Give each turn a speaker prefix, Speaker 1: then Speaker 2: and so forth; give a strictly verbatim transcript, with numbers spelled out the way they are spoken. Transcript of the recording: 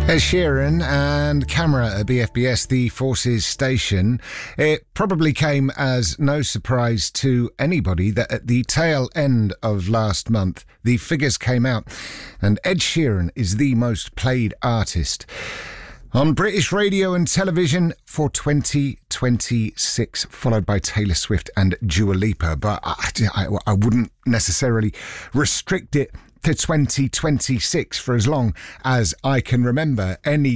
Speaker 1: Ed Sheeran and Camera at B F B S, the Forces station. It probably came as no surprise to anybody that at the tail end of last month, the figures came out and Ed Sheeran is the most played artist on British radio and television for twenty twenty-six, followed by Taylor Swift and Dua Lipa. But I, I, I wouldn't necessarily restrict it to twenty twenty-six for as long as I can remember. Any